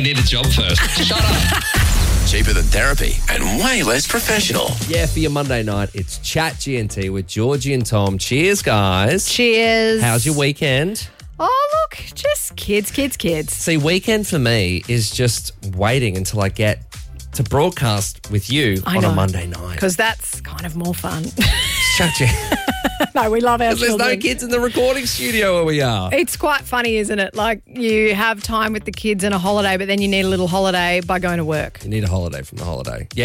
Need a job first. Shut up. Cheaper than therapy and way less professional. Yeah, for your Monday night, it's Chat GNT with Georgie and Tom. Cheers, guys. Cheers. How's your weekend? Oh, look, just kids. See, weekend for me is just waiting until I get to broadcast with you I on know. a Monday night. Because that's kind of more fun. Chat G. No, we love our There's children. no kids in the recording studio where we are. It's quite funny, isn't it? Like you have time with the kids and a holiday, but then you need a little holiday by going to work. You need a holiday from the holiday. Yeah.